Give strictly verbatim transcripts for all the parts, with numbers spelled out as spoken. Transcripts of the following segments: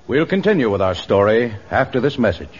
We'll continue with our story after this message.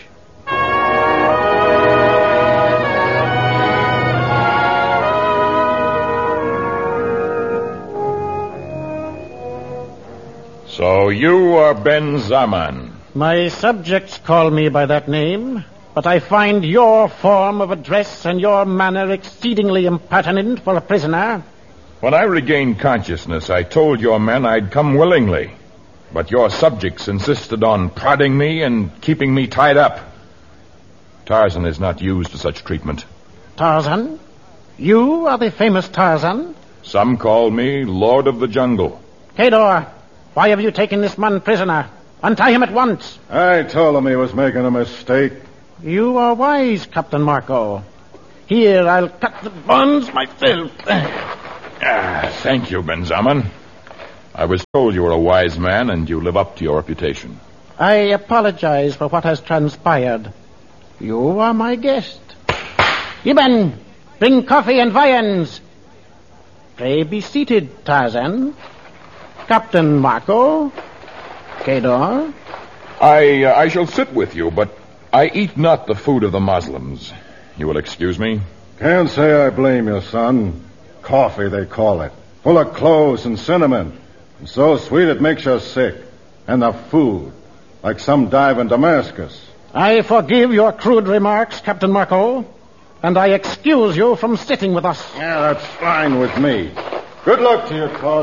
So you are Ben Zaman. My subjects call me by that name, but I find your form of address and your manner exceedingly impertinent for a prisoner. When I regained consciousness, I told your men I'd come willingly. But your subjects insisted on prodding me and keeping me tied up. Tarzan is not used to such treatment. Tarzan? You are the famous Tarzan? Some call me Lord of the Jungle. Kador, why have you taken this man prisoner? Untie him at once. I told him he was making a mistake. You are wise, Captain Marco. Here, I'll cut the bonds myself. Ah, thank you, Ben Zaman. I was told you were a wise man and you live up to your reputation. I apologize for what has transpired. You are my guest. Ibn, bring coffee and viands. Pray be seated, Tarzan. Captain Marco. Kador. I, uh, I shall sit with you, but I eat not the food of the Muslims. You will excuse me? Can't say I blame you, son. Coffee, they call it. Full of cloves and cinnamon. And so sweet it makes you sick. And the food, like some dive in Damascus. I forgive your crude remarks, Captain Marco, and I excuse you from sitting with us. Yeah, that's fine with me. Good luck to you, Claude.